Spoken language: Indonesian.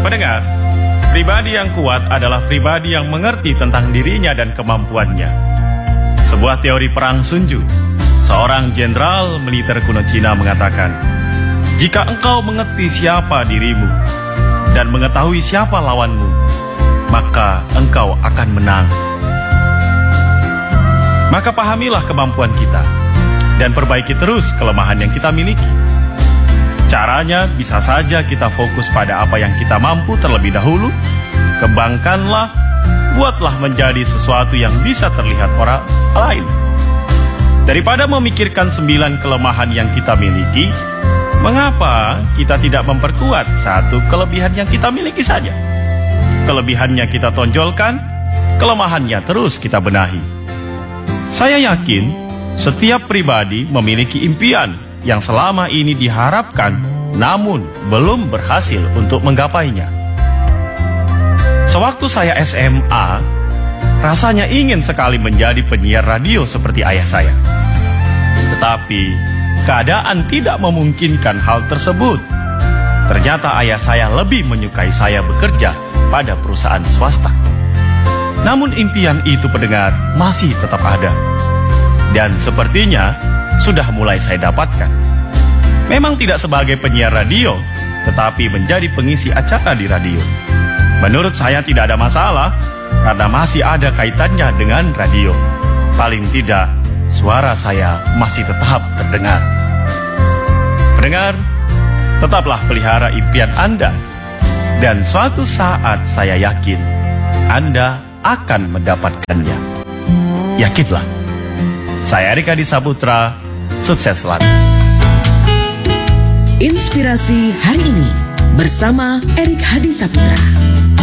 Pendengar, pribadi yang kuat adalah pribadi yang mengerti tentang dirinya dan kemampuannya. Sebuah teori perang Sun Tzu, seorang jenderal militer kuno Cina mengatakan, jika engkau mengerti siapa dirimu dan mengetahui siapa lawanmu, maka engkau akan menang. Maka pahamilah kemampuan kita dan perbaiki terus kelemahan yang kita miliki. Caranya bisa saja kita fokus pada apa yang kita mampu terlebih dahulu, kembangkanlah, buatlah menjadi sesuatu yang bisa terlihat orang lain. Daripada memikirkan 9 kelemahan yang kita miliki, mengapa kita tidak memperkuat satu kelebihan yang kita miliki saja? Kelebihannya kita tonjolkan, kelemahannya terus kita benahi. Saya yakin setiap pribadi memiliki impian yang selama ini diharapkan namun belum berhasil untuk menggapainya. Sewaktu saya SMA, rasanya ingin sekali menjadi penyiar radio seperti ayah saya. Tetapi keadaan tidak memungkinkan hal tersebut. Ternyata ayah saya lebih menyukai saya bekerja pada perusahaan swasta. Namun impian itu, pendengar, masih tetap ada. Dan sepertinya sudah mulai saya dapatkan. Memang tidak sebagai penyiar radio, tetapi menjadi pengisi acara di radio. Menurut saya tidak ada masalah, karena masih ada kaitannya dengan radio. Paling tidak, suara saya masih tetap terdengar. Pendengar, tetaplah pelihara impian Anda. Dan suatu saat saya yakin, Anda akan mendapatkannya. Yakinlah. Saya Erik Hadi Saputra, sukses selalu. Inspirasi hari ini bersama Erik Hadi Saputra.